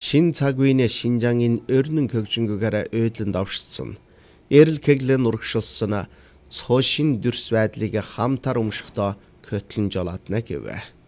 Шин цаг үеийн Шинжаангийн өрнөн хөгжингөөр өйдлөнд авшигдсан. Эрэл кеглэн урагшилсан цоо шин дүрс байдлыг хамтар өмшөхдөө көтлөн жолоодна гэв.